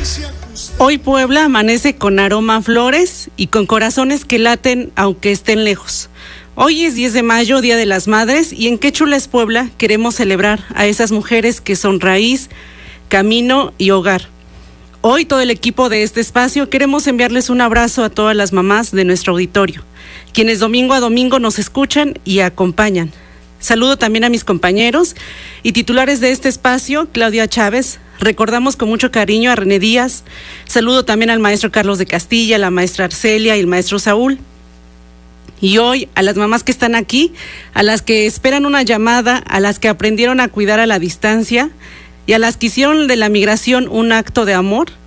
Hoy Puebla amanece con aroma a flores y con corazones que laten aunque estén lejos. Hoy es 10 de mayo, Día de las Madres, y en Qué Chula es Puebla queremos celebrar a esas mujeres que son raíz, camino y hogar. Hoy todo el equipo de este espacio queremos enviarles un abrazo a todas las mamás de nuestro auditorio, quienes domingo a domingo nos escuchan y acompañan. Saludo también a mis compañeros y titulares de este espacio, Claudia Chávez. Recordamos con mucho cariño a René Díaz. Saludo también al maestro Carlos de Castilla, a la maestra Arcelia y el maestro Saúl. Y hoy a las mamás que están aquí, a las que esperan una llamada, a las que aprendieron a cuidar a la distancia y a las que hicieron de la migración un acto de amor,